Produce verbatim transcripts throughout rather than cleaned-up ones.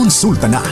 Konsulta na.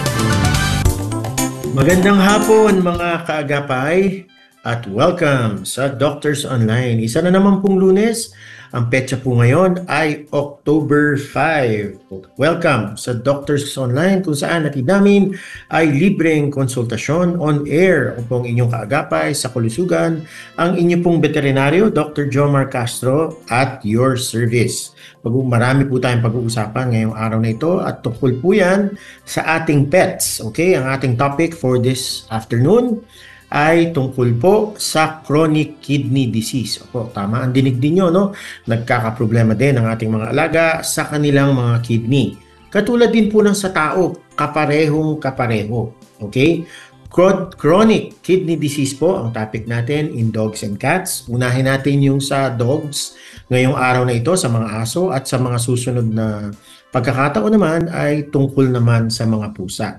Magandang hapon mga kaagapay at welcome sa Doctors Online. Isa na naman pong Lunes, ang petsa po ngayon ay October five. Welcome sa Doctors Online kung saan natin namin ay libreng konsultasyon on air. Ako pong inyong kaagapay sa kalusugan, ang inyong pong veterinaryo, Doctor Jomar Castro at your service. Marami po tayong pag-uusapan ngayong araw na ito at tungkol po yan sa ating pets. Okay, ang ating topic for this afternoon ay tungkol po sa chronic kidney disease. Opo, tama ang dinig din nyo, no? Nagkakaproblema din ang ating mga alaga sa kanilang mga kidney. Katulad din po ng sa tao, kaparehong kapareho. Okay? Chronic kidney disease po ang topic natin in dogs and cats. Unahin natin yung sa dogs ngayong araw na ito sa mga aso at sa mga susunod na pagkakataon naman ay tungkol naman sa mga pusa.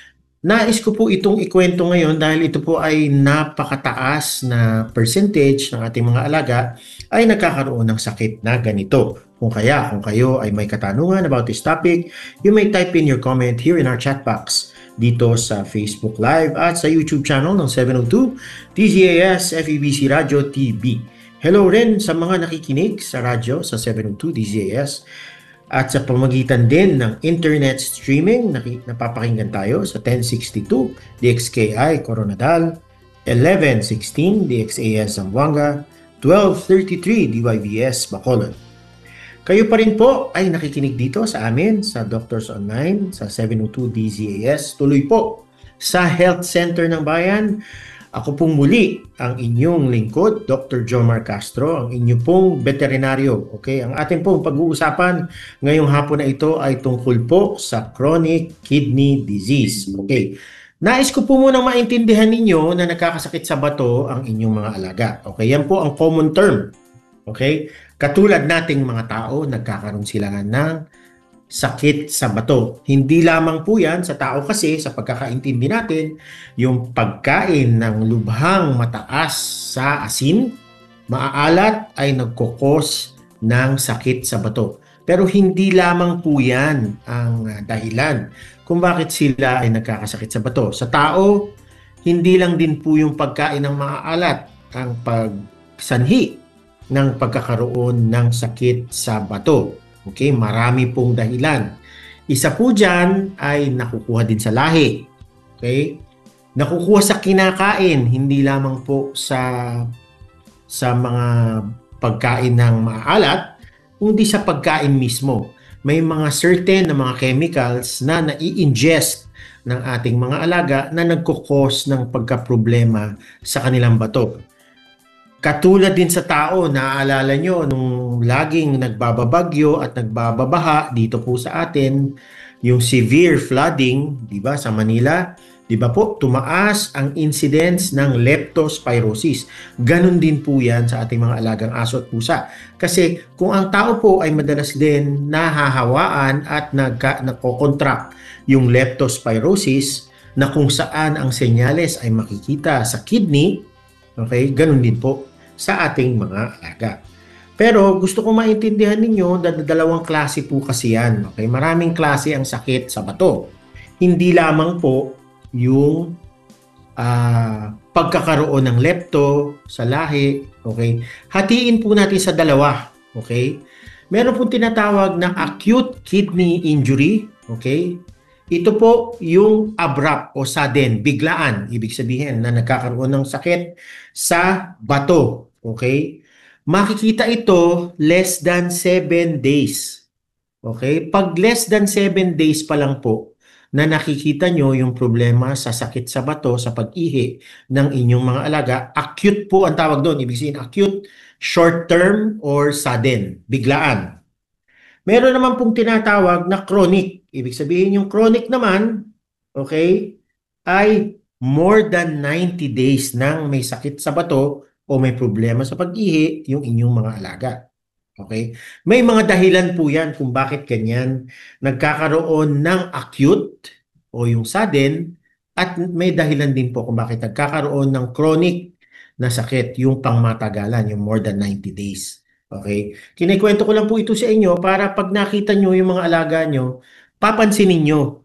Nais ko po itong ikwento ngayon dahil ito po ay napakataas na percentage ng ating mga alaga ay nagkakaroon ng sakit na ganito. Kung kaya, kung kayo ay may katanungan about this topic, you may type in your comment here in our chat box dito sa Facebook Live at sa YouTube channel ng seven oh two D Z A S F E B C Radio T V. Hello rin sa mga nakikinig sa radyo sa seven oh two D Z A S at sa pamagitan din ng internet streaming. Napapakinggan tayo sa ten sixty-two D X K I Coronadal, eleven sixteen D X A S Zamboanga, twelve thirty-three D Y V S Bacolod. Kayo pa rin po ay nakikinig dito sa amin sa Doctors Online sa seven oh two D Z A S. Tuloy po sa Health Center ng Bayan. Ako pong muli ang inyong lingkod, Doctor Jomar Castro, ang inyong pong veterinaryo. Okay? Ang ating pong pag-uusapan ngayong hapon na ito ay tungkol po sa chronic kidney disease. Okay? Nais ko po munang maintindihan ninyo na nakakasakit sa bato ang inyong mga alaga. Okay? Yan po ang common term. Okay? Katulad nating mga tao, nagkakaroon sila ng sakit sa bato. Hindi lamang po yan sa tao kasi sa pagkakaintindi natin, yung pagkain ng lubhang mataas sa asin, maaalat ay nagkukos ng sakit sa bato. Pero hindi lamang po yan ang dahilan kung bakit sila ay nagkakasakit sa bato. Sa tao, hindi lang din po yung pagkain ng maaalat ang pagsanhi ng pagkakaroon ng sakit sa bato. Okay, marami pong dahilan. Isa po dyan ay nakukuha din sa lahi. Okay? Nakukuha sa kinakain, hindi lamang po sa sa mga pagkain ng maalat, kundi sa pagkain mismo. May mga certain na mga chemicals na nai-ingest ng ating mga alaga na nagkukos ng pagkaproblema sa kanilang bato. Katulad din sa tao, naaalala nyo nung laging nagbababagyo at nagbababaha dito po sa atin, yung severe flooding, di ba, sa Manila, di ba po, tumaas ang incidence ng leptospirosis. Ganon din po yan sa ating mga alagang aso at pusa. Kasi kung ang tao po ay madalas din nahahawaan at nagka, nagko-contract yung leptospirosis na kung saan ang senyales ay makikita sa kidney, okay, ganon din po sa ating mga alaga. Pero gusto ko maintindihan ninyo na dalawang klase po kasi yan. Okay? Maraming klase ang sakit sa bato. Hindi lamang po yung uh, pagkakaroon ng lepto sa lahi. Okay? Hatiin po natin sa dalawa. Okay? Meron po tinatawag na acute kidney injury. Okay? Ito po yung abrupt o sudden, biglaan, ibig sabihin na nagkakaroon ng sakit sa bato. Okay? Makikita ito less than seven days. Okay? Pag less than seven days pa lang po na nakikita nyo yung problema sa sakit sa bato, sa pag-ihi ng inyong mga alaga, acute po ang tawag doon. Ibig sabihin acute, short term, or sudden, biglaan. Meron naman pong tinatawag na chronic. Ibig sabihin yung chronic naman, okay, ay more than ninety days nang may sakit sa bato o may problema sa pag-ihi yung inyong mga alaga. Okay? May mga dahilan po yan kung bakit ganyan nagkakaroon ng acute o yung sudden at may dahilan din po kung bakit nagkakaroon ng chronic na sakit, yung pangmatagalan, yung more than ninety days. Okay? Kinikwento ko lang po ito sa inyo para pag nakita nyo yung mga alaga nyo, papansinin nyo